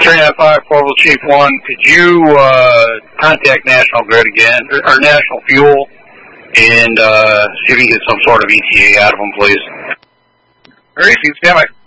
395 Corporal Chief 1, could you contact National Grid again, or National Fuel, and see if you can get some sort of ETA out of them, please? Very easy, stand by.